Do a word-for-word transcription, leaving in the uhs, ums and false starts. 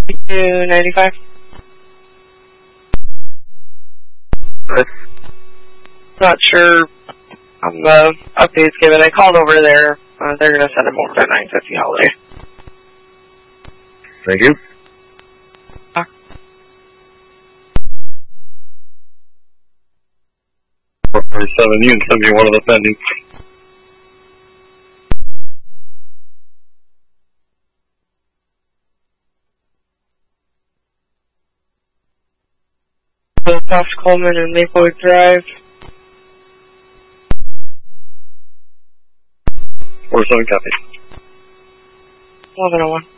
two ninety-five. Right. Not sure on the updates given. I called over there. Uh, they're going to send him over to nine fifty Holiday. Thank you. Ah. four forty-seven, you can send me one of the pending. Past Coleman and Maplewood Drive. four seven copy. eleven oh one.